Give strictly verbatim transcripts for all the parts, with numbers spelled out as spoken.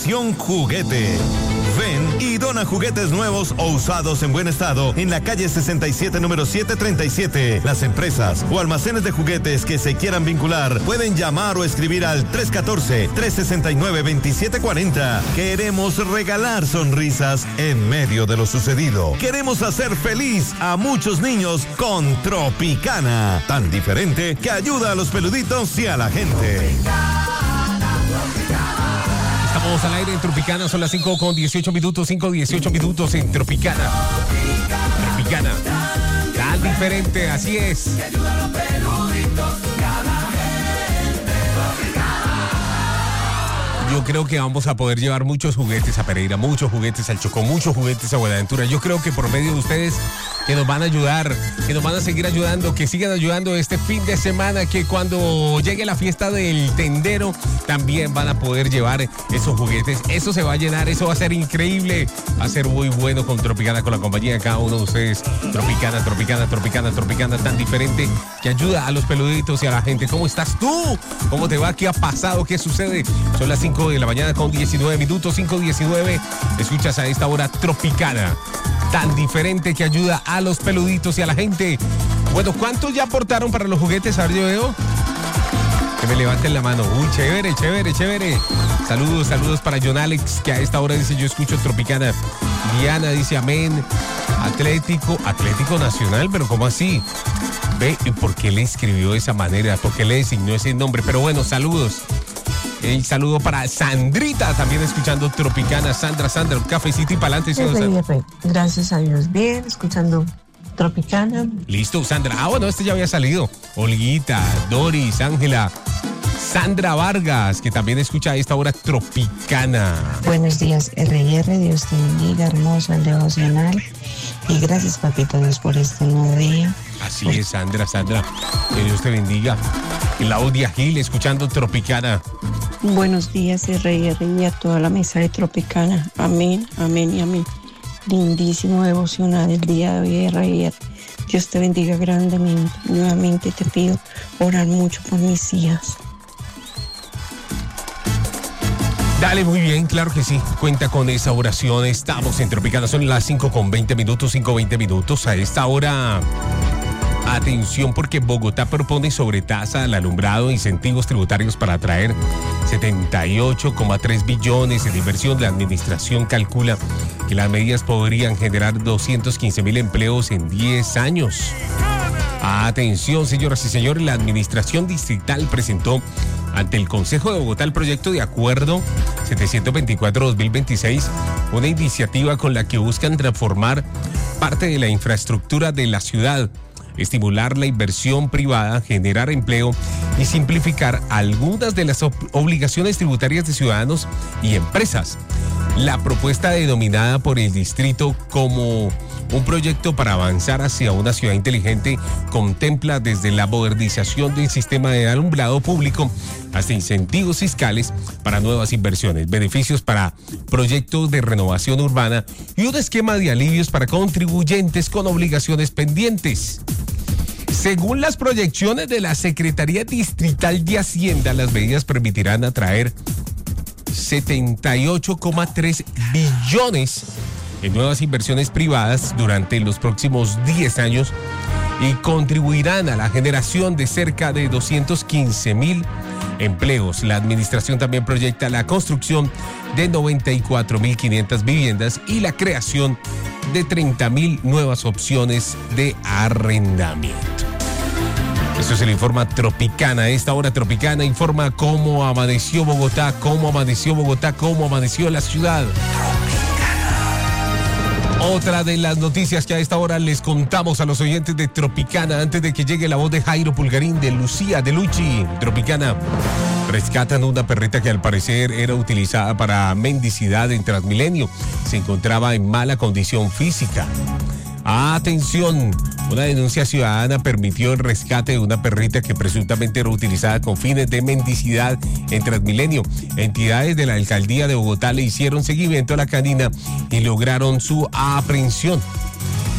Juguete. Ven y dona juguetes nuevos o usados en buen estado en la calle sesenta y siete, número setecientos treinta y siete. Las empresas o almacenes de juguetes que se quieran vincular pueden llamar o escribir al tres uno cuatro, tres seis nueve, dos siete cuatro cero. Queremos regalar sonrisas en medio de lo sucedido. Queremos hacer feliz a muchos niños con Tropicana, tan diferente que ayuda a los peluditos y a la gente. Estamos al aire en Tropicana, son las cinco con dieciocho minutos, cinco dieciocho minutos en Tropicana. Tropicana, tan diferente, así es. Yo creo que vamos a poder llevar muchos juguetes a Pereira, muchos juguetes al Chocó, muchos juguetes a Buenaventura. Yo creo que por medio de ustedes que nos van a ayudar, que nos van a seguir ayudando, que sigan ayudando este fin de semana, que cuando llegue la fiesta del tendero también van a poder llevar esos juguetes. Eso se va a llenar, eso va a ser increíble, va a ser muy bueno con Tropicana, con la compañía de cada uno de ustedes. Tropicana, Tropicana, Tropicana, Tropicana, tan diferente que ayuda a los peluditos y a la gente. ¿Cómo estás tú? ¿Cómo te va? ¿Qué ha pasado? ¿Qué sucede? Son las cinco de la mañana con diecinueve minutos, cinco diecinueve. Escuchas a esta hora Tropicana, tan diferente que ayuda a los peluditos y a la gente. Bueno, ¿cuántos ya aportaron para los juguetes? A ver, yo veo que me levanten la mano. Uy, chévere, chévere, chévere. Saludos, saludos para John Alex, que a esta hora dice yo escucho Tropicana. Diana dice amén. Atlético, Atlético Nacional, pero ¿cómo así? Ve, ¿y por qué le escribió de esa manera? ¿Por qué le designó ese nombre? Pero bueno, saludos. El saludo para Sandrita, también escuchando Tropicana. Sandra, Sandra, un cafecito y para adelante. ¿Sí? Gracias a Dios, bien, escuchando Tropicana. Listo, Sandra. Ah, bueno, este ya había salido. Olguita, Doris, Ángela, Sandra Vargas, que también escucha a esta hora Tropicana. Buenos días, R y R, Dios te bendiga, hermoso el devocional. Y gracias, papito Dios, por este nuevo día. Así es, Sandra, Sandra. Que Dios te bendiga. Claudia Gil, escuchando Tropicana. Buenos días, R y R, y a toda la mesa de Tropicana. Amén, amén y amén. Lindísimo devocional el día de hoy, R y R. Dios te bendiga grandemente. Nuevamente te pido orar mucho por mis hijas. Dale, muy bien, claro que sí. Cuenta con esa oración. Estamos en Tropicana. Son las cinco con veinte minutos, cinco veinte minutos. A esta hora, atención, porque Bogotá propone sobretasa al alumbrado e incentivos tributarios para atraer setenta y ocho coma tres billones en inversión. La administración calcula que las medidas podrían generar doscientos quince mil empleos en diez años. Atención, señoras y señores, la administración distrital presentó ante el Consejo de Bogotá el proyecto de acuerdo setecientos veinticuatro dos mil veintiséis, una iniciativa con la que buscan transformar parte de la infraestructura de la ciudad, estimular la inversión privada, generar empleo y simplificar algunas de las obligaciones tributarias de ciudadanos y empresas. La propuesta, denominada por el distrito como un proyecto para avanzar hacia una ciudad inteligente, contempla desde la modernización del sistema de alumbrado público hasta incentivos fiscales para nuevas inversiones, beneficios para proyectos de renovación urbana y un esquema de alivios para contribuyentes con obligaciones pendientes. Según las proyecciones de la Secretaría Distrital de Hacienda, las medidas permitirán atraer setenta y ocho coma tres billones en nuevas inversiones privadas durante los próximos diez años y contribuirán a la generación de cerca de doscientos quince mil empleos. La administración también proyecta la construcción de noventa y cuatro mil quinientas viviendas y la creación de treinta mil nuevas opciones de arrendamiento. Eso se le informa Tropicana. Esta hora Tropicana informa cómo amaneció Bogotá, cómo amaneció Bogotá, cómo amaneció la ciudad. Otra de las noticias que a esta hora les contamos a los oyentes de Tropicana, antes de que llegue la voz de Jairo Pulgarín, de Lucía, de Luchi. Tropicana, rescatan una perrita que al parecer era utilizada para mendicidad en Transmilenio. Se encontraba en mala condición física. Atención, una denuncia ciudadana permitió el rescate de una perrita que presuntamente era utilizada con fines de mendicidad en Transmilenio. Entidades de la alcaldía de Bogotá le hicieron seguimiento a la canina y lograron su aprehensión.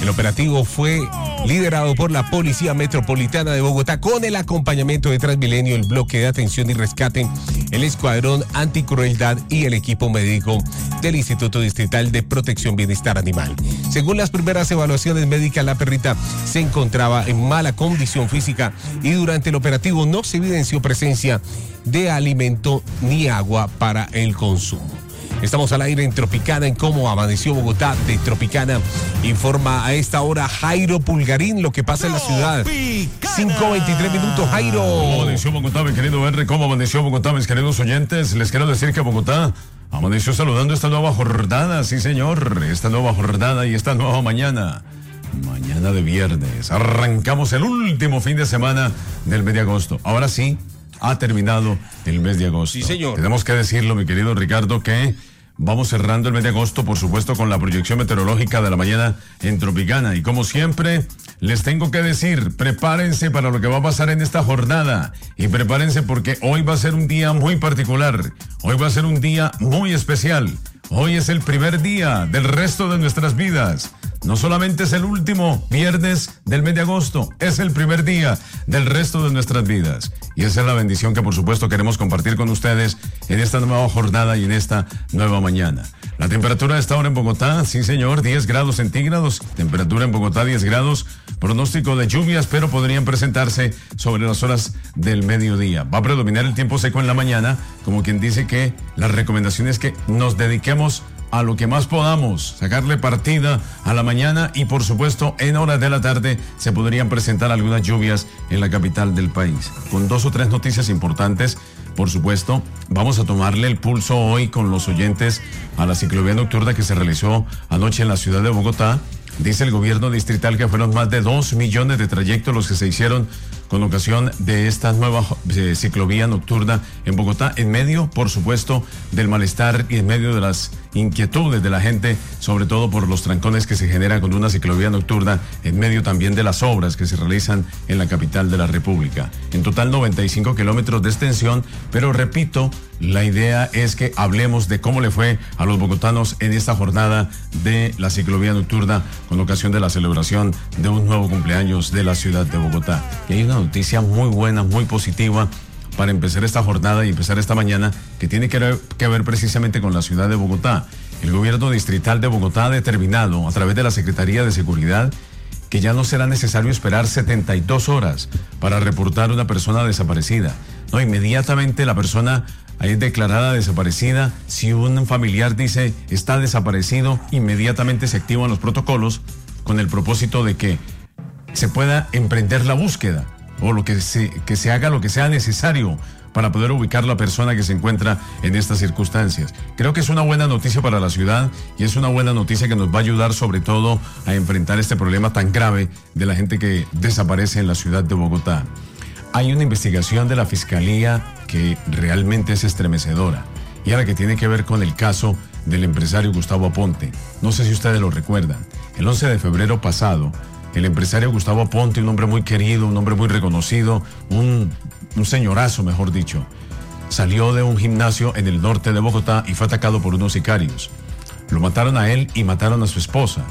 El operativo fue liderado por la Policía Metropolitana de Bogotá con el acompañamiento de Transmilenio, el bloque de atención y rescate, el escuadrón anticrueldad y el equipo médico del Instituto Distrital de Protección Bienestar Animal. Según las primeras evaluaciones médicas, la perrita se encontraba en mala condición física y durante el operativo no se evidenció presencia de alimento ni agua para el consumo. Estamos al aire en Tropicana, en Cómo Amaneció Bogotá. De Tropicana informa a esta hora Jairo Pulgarín lo que pasa en la ciudad. cinco veintitrés minutos, Jairo. ¿Cómo amaneció Bogotá, mi querido R? ¿Cómo amaneció Bogotá, mis queridos oyentes? Les quiero decir que Bogotá amaneció saludando esta nueva jornada, sí señor, esta nueva jornada y esta nueva mañana. Mañana de viernes. Arrancamos el último fin de semana del mes de agosto. Ahora sí, ha terminado el mes de agosto. Sí, señor. Tenemos que decirlo, mi querido Ricardo, que vamos cerrando el mes de agosto, por supuesto, con la proyección meteorológica de la mañana en Tropicana. Y como siempre, les tengo que decir, prepárense para lo que va a pasar en esta jornada. Y prepárense porque hoy va a ser un día muy particular. Hoy va a ser un día muy especial. Hoy es el primer día del resto de nuestras vidas. No solamente es el último viernes del mes de agosto, es el primer día del resto de nuestras vidas. Y esa es la bendición que por supuesto queremos compartir con ustedes en esta nueva jornada y en esta nueva mañana. La temperatura de esta hora en Bogotá, sí señor, diez grados centígrados. Temperatura en Bogotá, diez grados. Pronóstico de lluvias, pero podrían presentarse sobre las horas del mediodía. Va a predominar el tiempo seco en la mañana, como quien dice que la recomendación es que nos dediquemos a lo que más podamos, sacarle partida a la mañana y por supuesto en horas de la tarde se podrían presentar algunas lluvias en la capital del país. Con dos o tres noticias importantes, por supuesto, vamos a tomarle el pulso hoy con los oyentes a la ciclovía nocturna que se realizó anoche en la ciudad de Bogotá. Dice el gobierno distrital que fueron más de dos millones de trayectos los que se hicieron con ocasión de esta nueva eh, ciclovía nocturna en Bogotá, en medio, por supuesto, del malestar y en medio de las inquietudes de la gente, sobre todo por los trancones que se generan con una ciclovía nocturna, en medio también de las obras que se realizan en la capital de la República. En total noventa y cinco kilómetros de extensión, pero repito, la idea es que hablemos de cómo le fue a los bogotanos en esta jornada de la ciclovía nocturna con ocasión de la celebración de un nuevo cumpleaños de la ciudad de Bogotá. Y hay una noticia muy buena, muy positiva para empezar esta jornada y empezar esta mañana que tiene que ver, que ver precisamente con la ciudad de Bogotá. El gobierno distrital de Bogotá ha determinado a través de la Secretaría de Seguridad que ya no será necesario esperar setenta y dos horas para reportar una persona desaparecida. No, inmediatamente la persona es declarada desaparecida. Si un familiar dice está desaparecido, inmediatamente se activan los protocolos con el propósito de que se pueda emprender la búsqueda o lo que se, que se haga lo que sea necesario para poder ubicar la persona que se encuentra en estas circunstancias. Creo que es una buena noticia para la ciudad y es una buena noticia que nos va a ayudar sobre todo a enfrentar este problema tan grave de la gente que desaparece en la ciudad de Bogotá. Hay una investigación de la Fiscalía que realmente es estremecedora y ahora que tiene que ver con el caso del empresario Gustavo Aponte. No sé si ustedes lo recuerdan. El once de febrero pasado, el empresario Gustavo Aponte, un hombre muy querido, un hombre muy reconocido, un, un señorazo, mejor dicho, salió de un gimnasio en el norte de Bogotá y fue atacado por unos sicarios. Lo mataron a él y mataron a su esposa.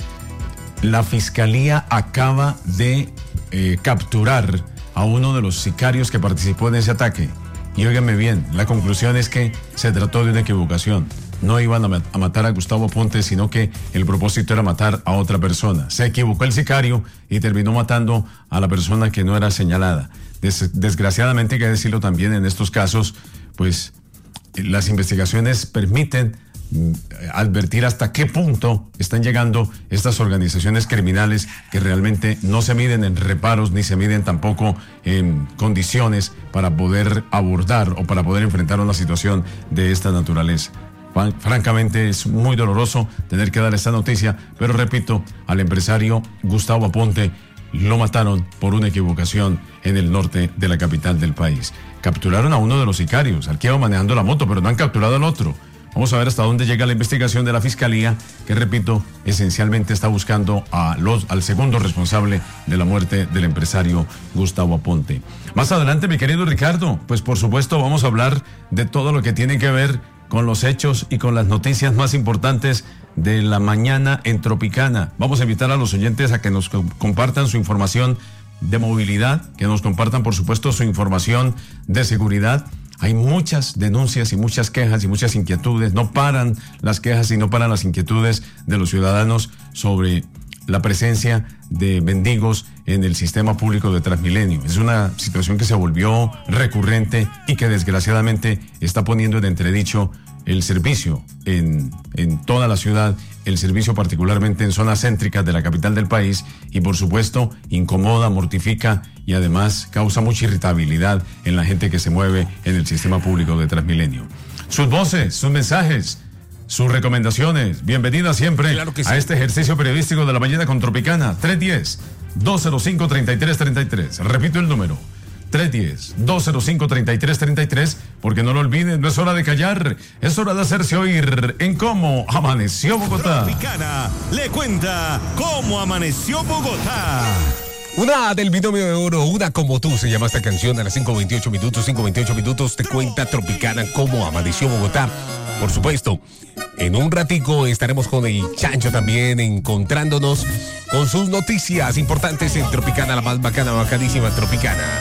La Fiscalía acaba de eh, capturar a uno de los sicarios que participó en ese ataque. Y óiganme bien, la conclusión es que se trató de una equivocación. No iban a, mat- a matar a Gustavo Aponte, sino que el propósito era matar a otra persona. Se equivocó el sicario y terminó matando a la persona que no era señalada. Des- desgraciadamente, hay que decirlo también en estos casos, pues las investigaciones permiten advertir hasta qué punto están llegando estas organizaciones criminales que realmente no se miden en reparos ni se miden tampoco en condiciones para poder abordar o para poder enfrentar una situación de esta naturaleza. Francamente es muy doloroso tener que dar esta noticia, pero repito, al empresario Gustavo Aponte lo mataron por una equivocación en el norte de la capital del país. Capturaron a uno de los sicarios, al que iba manejando la moto, pero no han capturado al otro. Vamos a ver hasta dónde llega la investigación de la Fiscalía, que repito, esencialmente está buscando a los, al segundo responsable de la muerte del empresario Gustavo Aponte. Más adelante, mi querido Ricardo, pues por supuesto vamos a hablar de todo lo que tiene que ver con los hechos y con las noticias más importantes de la mañana en Tropicana. Vamos a invitar a los oyentes a que nos compartan su información de movilidad, que nos compartan, por supuesto, su información de seguridad. Hay muchas denuncias y muchas quejas y muchas inquietudes. No paran las quejas y no paran las inquietudes de los ciudadanos sobre la presencia de mendigos en el sistema público de Transmilenio. Es una situación que se volvió recurrente y que desgraciadamente está poniendo en entredicho el servicio en, en toda la ciudad, el servicio particularmente en zonas céntricas de la capital del país y por supuesto incomoda, mortifica y además causa mucha irritabilidad en la gente que se mueve en el sistema público de Transmilenio. Sus voces, sus mensajes, sus recomendaciones, bienvenida siempre claro que sí. a este ejercicio periodístico de la mañana con Tropicana. Tres uno cero, dos cero cinco, tres tres tres tres. Repito el número. tres uno cero, dos cero cinco, tres tres tres tres, porque no lo olviden, no es hora de callar, es hora de hacerse oír en Cómo Amaneció Bogotá. Tropicana le cuenta cómo amaneció Bogotá. Una del binomio de oro, una como tú, se llama esta canción a las cinco veintiocho minutos, cinco veintiocho minutos, te cuenta Tropicana cómo amaneció Bogotá. Por supuesto, en un ratico estaremos con el Chancho también encontrándonos con sus noticias importantes en Tropicana, la más bacana, bacanísima Tropicana.